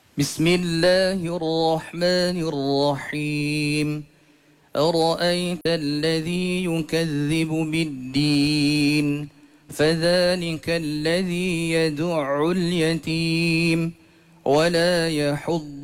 بسم الله الرحمن الرحيم أرأيت الذي يكذب بالدين فذلك الذي يدع اليتيم ولا يحض